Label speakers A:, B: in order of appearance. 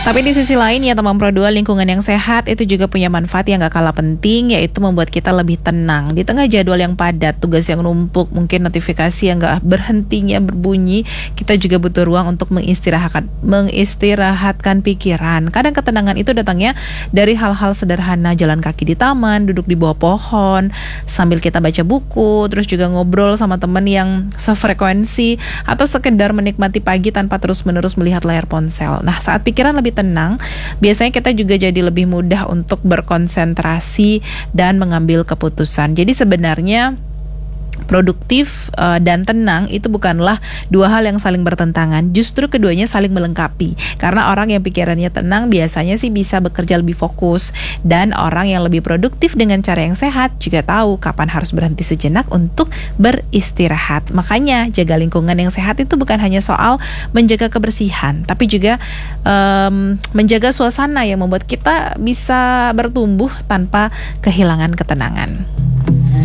A: Tapi di sisi lain ya teman Pro 2, lingkungan yang sehat itu juga punya manfaat yang gak kalah penting, yaitu membuat kita lebih tenang. Di tengah jadwal yang padat, tugas yang numpuk, mungkin notifikasi yang gak berhentinya berbunyi, kita juga butuh ruang untuk mengistirahatkan pikiran. Kadang ketenangan itu datangnya dari hal-hal sederhana, jalan kaki di taman, duduk di bawah pohon, sambil kita baca buku, terus juga ngobrol sama teman yang sefrekuensi, atau sekedar menikmati pagi tanpa terus-menerus melihat layar ponsel. Nah, saat pikiran lebih tenang, biasanya kita juga jadi lebih mudah untuk berkonsentrasi dan mengambil keputusan. Jadi sebenarnya produktif dan tenang itu bukanlah dua hal yang saling bertentangan, justru keduanya saling melengkapi. Karena orang yang pikirannya tenang biasanya sih bisa bekerja lebih fokus, dan orang yang lebih produktif dengan cara yang sehat juga tahu kapan harus berhenti sejenak untuk beristirahat. Makanya jaga lingkungan yang sehat itu bukan hanya soal menjaga kebersihan, tapi juga menjaga suasana yang membuat kita bisa bertumbuh tanpa kehilangan ketenangan.